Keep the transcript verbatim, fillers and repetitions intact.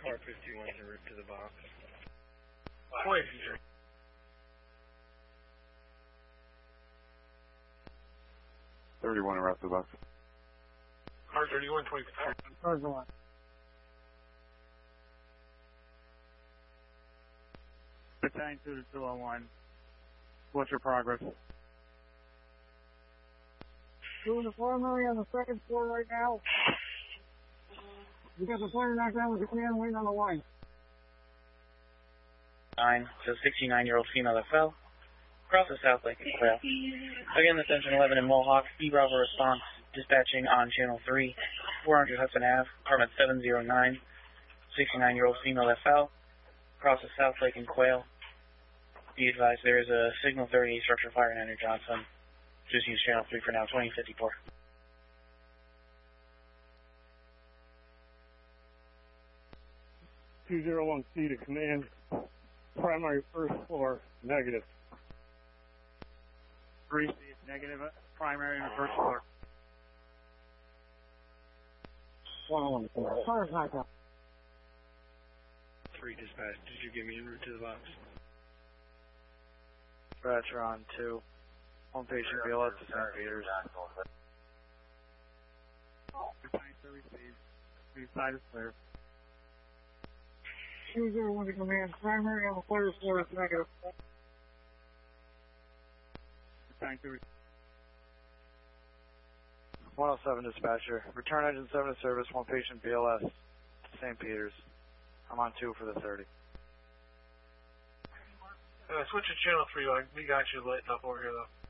Car fifty-one is en route to the box. Wait, thirty-one en route to the box. Car thirty-one, twenty-four. Cars go on. Battalion two to two oh one. What's your progress? Doing the primary on the second floor right now. We got the player knocked down with the command waiting on the line. Nine, so sixty-nine-year-old female that fell. Across the South Lake and Quail. Again, this engine eleven in Mohawk. E Bravo response. Dispatching on channel three, four hundred Hudson Avenue, apartment seven oh nine. sixty-nine-year-old female that fell. Across the South Lake and Quail. Be advised, there is a signal thirty-eight structure fire in Andrew Johnson. Just use channel three for now, twenty fifty-four. two oh one C to command. Primary first floor, negative. three C is negative, primary and first floor. one oh one, fire knocked down. Three dispatch, did you give me en route to the box? Dispatcher on two. One patient B L S to Saint Peters. Battalion two received. East side is clear. two oh one to command. Primary on the first floor is negative. Battalion two received. one oh seven dispatcher. Return engine seven to service, one patient B L S to Saint Peters. I'm on two for the thirty. Uh, switch to channel three, like, we got you lit up over here, though.